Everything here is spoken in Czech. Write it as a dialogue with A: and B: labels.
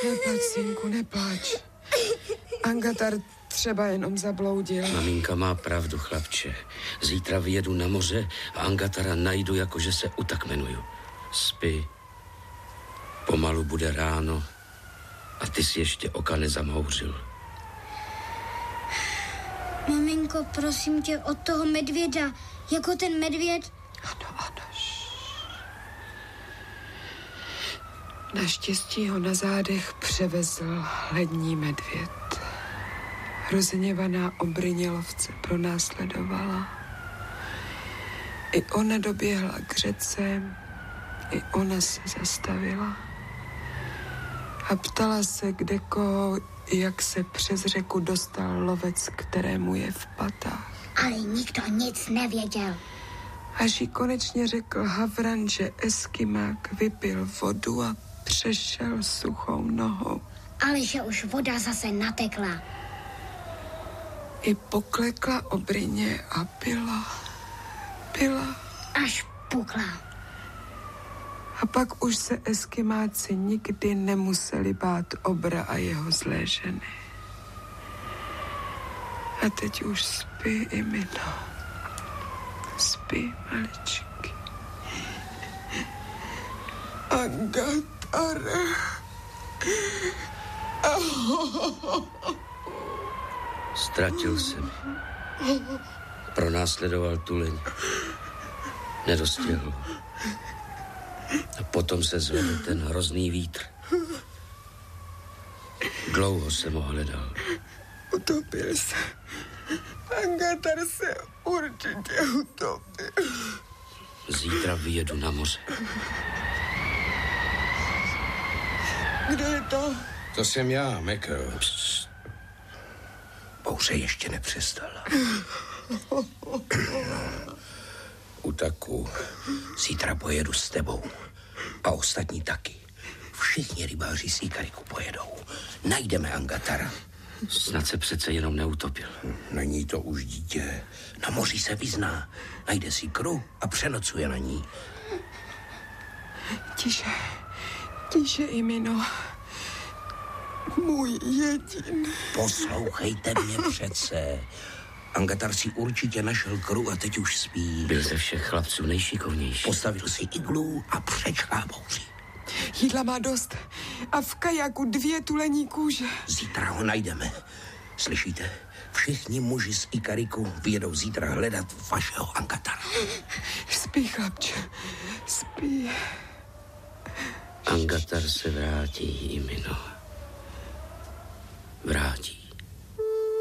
A: Nepláč, synku, nepláč. Angatar třeba jenom zabloudil.
B: Maminka má pravdu, chlapče. Zítra vyjedu na moře a Angatara najdu, jakože se utakmenuju. Spí. Pomalu bude ráno a ty si ještě oka nezamhouřil.
C: Maminko, prosím tě, od toho medvěda, jako ten medvěd.
A: Ano. Naštěstí ho na zádech převezl lední medvěd. Rozhněvaná Obrnělovce pronásledovala. I ona doběhla k řece, i ona se zastavila. A ptala se kde koho, jak se přes řeku dostal lovec, kterému je v patách.
C: Ale nikdo nic nevěděl.
A: Až jí konečně řekl Havran, že Eskimák vypil vodu a přešel suchou nohou.
C: Ale že už voda zase natekla.
A: I poklekla Obrině a pila.
C: Až pukla.
A: A pak už se Eskimáci nikdy nemuseli bát Obra a jeho zlé ženy. A teď už spí i Mino. Spí maličky. Angatare.
B: Ztratil jsem. Pronásledoval tuleň. Nedostihl. A potom se zvedl ten hrozný vítr. Dlouho jsem ho hledal.
A: Utopil se. Angatar se určitě utopil.
B: Zítra vyjedu na moře.
A: Kdo je to?
D: To jsem já, Meko.
E: Bouře ještě nepřestala. Utaku, zítra pojedu s tebou. A ostatní taky. Všichni rybáři z Ikariku pojedou. Najdeme Angatara.
B: Snad se přece jenom neutopil.
E: Není to už dítě. Na moři se vyzná. Najde si kru a přenocuje na ní.
A: Tiše, Imino. Můj jedin.
E: Poslouchejte mě přece. Angatar si určitě našel kru a teď už spí.
B: Byl ze všech chlapců nejšikovnější.
E: Postavil si iglu a přečká bouři.
A: Jídla má dost. A v kajaku 2 tulení kůže.
E: Zítra ho najdeme. Slyšíte? Všichni muži z Ikariku vyjedou zítra hledat vašeho Angatara.
A: Spí, chlapče. Spí.
B: Angatar se vrátí, Imino. Vrátí.